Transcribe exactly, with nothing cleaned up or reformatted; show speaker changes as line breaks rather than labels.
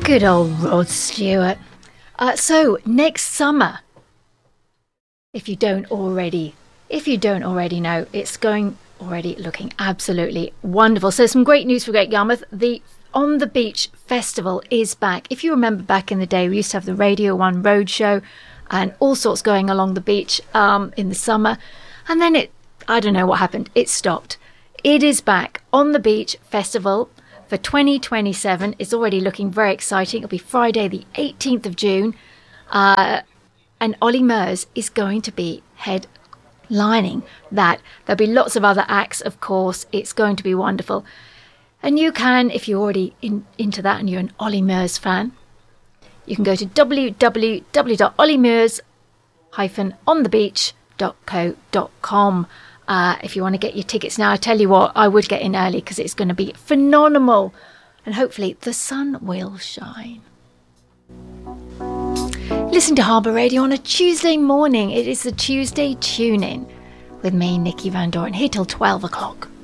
Good old Rod Stewart. Uh, so next summer, if you don't already, if you don't already know, it's going already looking absolutely wonderful. So some great news for Great Yarmouth. The On the Beach Festival is back. If you remember back in the day, we used to have the Radio One Roadshow and all sorts going along the beach um, in the summer. And then it, I don't know what happened. It stopped. It is back. On the Beach Festival for twenty twenty-seven. It's already looking very exciting. It'll be Friday, the eighteenth of June. Uh, and Ollie Murs is going to be headlining that. There'll be lots of other acts, of course. It's going to be wonderful. And you can, if you're already in, into that and you're an Ollie Murs fan, you can go to w w w dot ollie murs dash on the beach dot co dot com. Uh, if you want to get your tickets now. I tell you what, I would get in early because it's going to be phenomenal. And hopefully the sun will shine. Listen to Harbour Radio on a Tuesday morning. It is the Tuesday Tune-In with me, Nikki Van Doren, here till twelve o'clock.